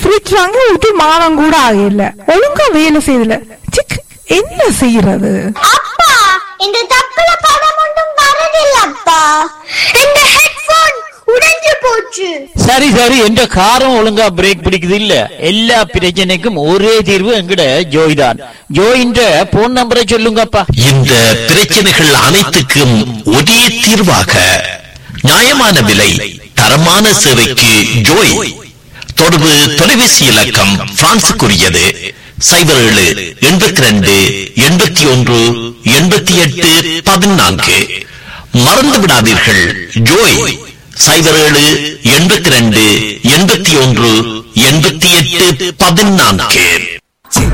Fridge வாங்கி ஒரு மாதம் கூட ஆகல, ஒழுங்கா வேலை செய்யல. சிக், என்ன செய்யறது? அப்பா இந்த தப்புல படம் ஒன்றும் வரதில்லப்பா. இந்த ஹெட்போன் உடைஞ்சு போச்சு. சரி சரி, என்ற காரம் ஒழுங்கா பிரேக் பிடிக்குது இல்ல. எல்லா பிரச்சனைக்கும் ஒரே தீர்வு எங்கட ஜோய் தான். ஜோயின்ற போன் நம்பரை சொல்லுங்கப்பா. இந்த பிரச்சனைகள் அனைத்துக்கும் ஒரே தீர்வாக நியாயமான விலை தரமான சேவைக்கு ஜோய். தொடர்பு தொலைபேசி இலக்கம் பிரான்சுக்குரியது 0782818814. மறந்து விடாதீர்கள், ஜோய் 0782818814.